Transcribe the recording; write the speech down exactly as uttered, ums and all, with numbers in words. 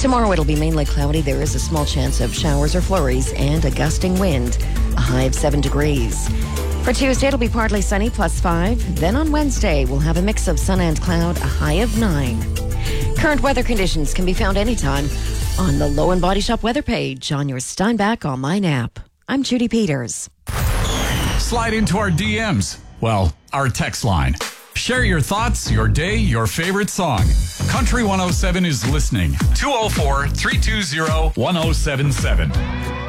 Tomorrow it'll be mainly cloudy. There is a small chance of showers or flurries and a gusting wind. A high of seven degrees. For Tuesday, it'll be partly sunny, plus five. Then on Wednesday, we'll have a mix of sun and cloud, a high of nine. Current weather conditions can be found anytime on the Low and Body Shop weather page on your Steinbach Online app. I'm Judy Peters. Slide into our D Ms. Well, our text line. Share your thoughts, your day, your favorite song. Country one oh seven is listening. two oh four, three two zero, one oh seven seven.